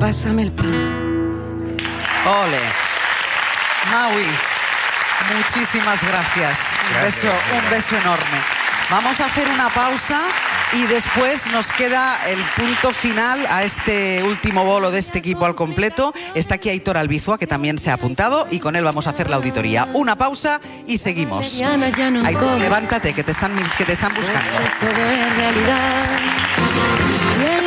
pásame el pan. Ole. Maui, muchísimas gracias. Un beso enorme. Vamos a hacer una pausa y después nos queda el punto final a este último bolo de este equipo al completo. Está aquí Aitor Albizua, que también se ha apuntado, y con él vamos a hacer la auditoría. Una pausa y seguimos. Aitor, levántate, que te están buscando.